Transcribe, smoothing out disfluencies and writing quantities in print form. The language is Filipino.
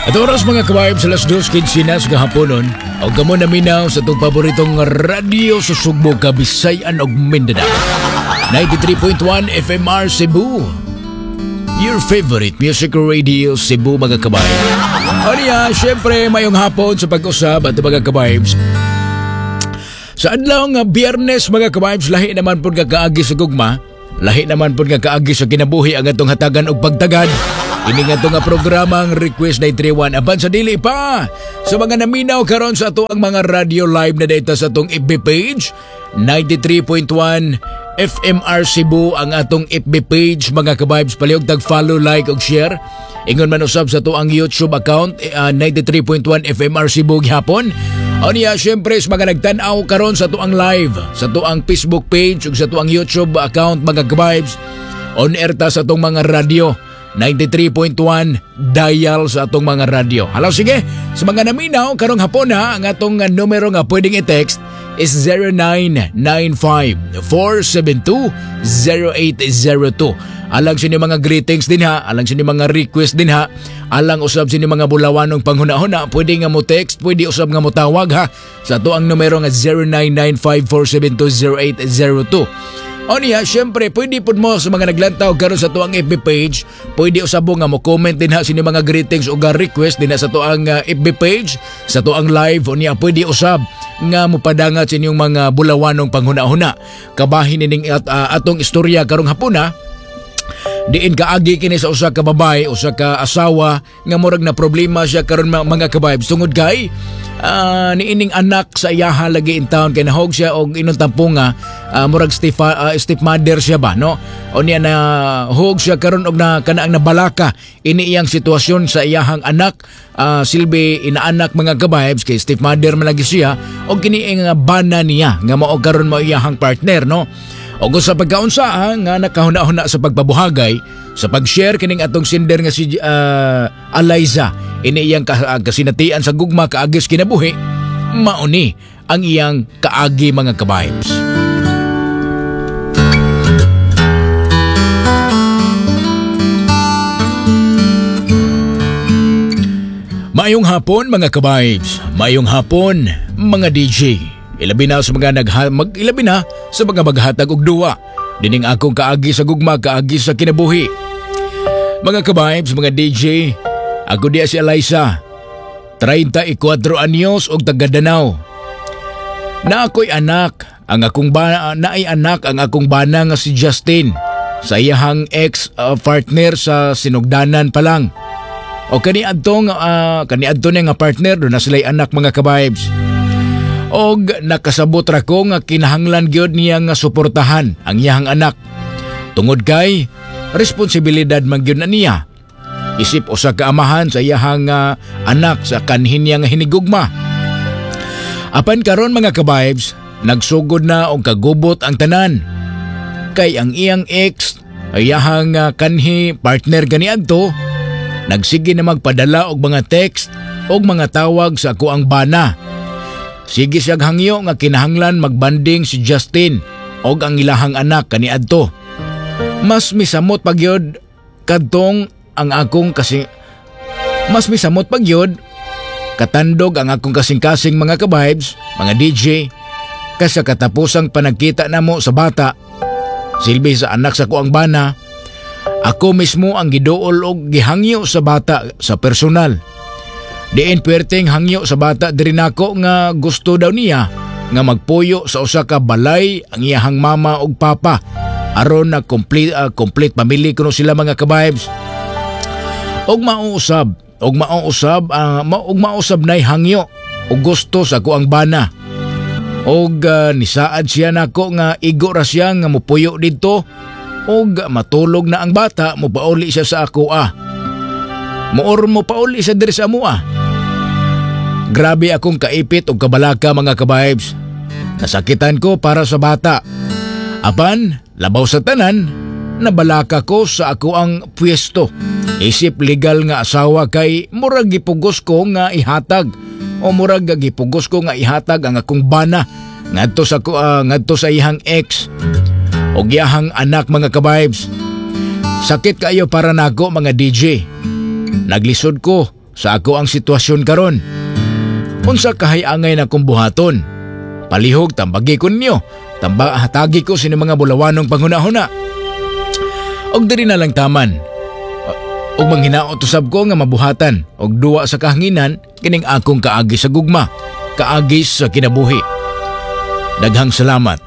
At oras mga ka-vibes, alas 2:15 na sa kahaponon. O gamo na minaw sa itong paboritong radyo sa Sugbo, Kabisayan ug Mindanao. 93.1 FMR Cebu. Your favorite music radio Cebu mga ka-vibes. O niya, syempre mayong hapon sa pag-usab at mga ka-vibes. Sa adlaw nga Biyernes mga ka-vibes, lahi naman po kaagi sa gugma. Lahi naman po kaagi sa kinabuhi ang atong hatagan og pagtagad. Ini nga itong programang Request 931 aban sa dili pa. Sa mga naminaw karon sa ato ang mga radio live na data sa atong FB page 93.1 FMR Cebu ang atong FB page mga ka-vibes. Palihog tag-follow, like ug share. Ingon man usab sa ato ang YouTube account 93.1 FMR Cebu gihapon. O niya, syempre sa mga nagtan-aw karon sa ato ang live sa ato ang Facebook page ug sa ato ang YouTube account mga ka-vibes. On air ta sa atong mga radio 93.1 dial sa atong mga radyo. Halaw sige, sa mga naminaw karong hapon ha, ang atong numero nga pwedeng i-text is 0995-472-0802. Alang sini mga greetings din ha, alang sini mga request din ha, alang usab sini mga bulawanong panghuna-huna, pwede nga mo text, pwede usab nga mo tawag ha, sa ato ang numero nga 0995-472-0802. O niya, syempre, pwede po mo sa mga naglantaw karon sa tuang FB page, pwede usabo nga mo comment din ha sini mga greetings o request din ha sa tuang FB page, sa tuang live. O niya, pwede usab nga mo padangat sa inyong mga bulawanong panghuna-huna. Kabahin nining atong istorya karong hapon ha. Diin kaagi kini sa usa ka babae, usa ka asawa nga murag na problema siya karon mga ka-vibes tungod kay niining anak sa iyaha lagi in town kay nahog siya og inong tampunga murag stepmother siya ba no o niya na hog siya karon og na kanaang nabalaka ini iyang sitwasyon sa iyahang anak silbi inaanak mga ka-vibes kay stepmother man lagi siya og kini nga bana niya nga mao karon mo iyahang partner no. O sa pagkaunsa nga nakahuna-huna sa pagpabuhagay sa pag-share kining atong sender nga si Eliza ini iyang kasinatian sa gugma kaagis kinabuhi mauni ang iyang kaagi mga ka-vibes. Mayong hapon mga ka-vibes, mayong hapon mga DJ. Ilabi na sa mga maghatag og duwa. Dining akong kaagi sa gugma, kaagi sa kinabuhi. Mga ka-vibes, mga DJ, ako diya si Eliza. 34 anyos og taga Danau. Na ako'y anak, ang akong bana nga si Justin. Sa iyahang ex-partner sa sinugdanan pa lang. O kaniadto nga partner, doon na sila'y anak mga ka-vibes. Og nakasabot ra ko nga kinahanglan gyud niya nga suportahan ang iyang anak. Tungod kay responsibilidad man gyud na niya. Isip usa ka amahan sa iyang anak sa kanhin niya nga hinigugma. Apan karon mga ka-vibes, nagsugod na og kagubot ang tanan. Kay ang iyang ex, iyang kanhi partner ganiadto, nagsige na magpadala og mga text og mga tawag sa ako ang bana. Sige siyang hangyo nga kinahanglan magbanding si Justin og ang ilahang anak kaniadto. Mas misamot pagyod kadtong ang akong mas misamot pagyod katandog ang akong kasing-kasing mga ka-vibes, mga DJ kasa katapusang panagkita namo sa bata. Silbi sa anak sa kuang bana, ako mismo ang giduol og gihangyo sa bata sa personal. Diin puwerteng hangyo sa bata diri nako nga gusto daw niya nga magpuyo sa usa ka balay ang iyahang mama ug papa aron na complete family kuno sila mga ka-vibes. Og mausab nay hangyo ug gusto sa ko ang bana. Og nisaad siya nako nga igo ra siya nga mopuyo didto og matulog na ang bata mo pauli siya sa ako mo pauli siya diri sa amoa. Grabe akong kaipit o kabalaka mga ka-vibes. Nasakitan ko para sa bata. Apan, labaw sa tanan, nabalaka ko sa ako ang pwesto. Isip legal nga asawa kay murag gipugos ko nga ihatag o murag gipugos ko nga ihatag ang akong bana ngadto sa iyang ex o giyahang anak mga ka-vibes. Sakit kayo para nako mga DJ. Naglisod ko sa ako ang sitwasyon karon. Unsa kahayangay na kong buhaton? Palihog tambagi ko ninyo, hatagi ko sini mga bulawanong panghunahuna. Og diri na lang taman. Og manghinaot usab ko nga mabuhatan og duwa sa kahanginan kining akong kaagi sa gugma, kaagi sa kinabuhi. Daghang salamat.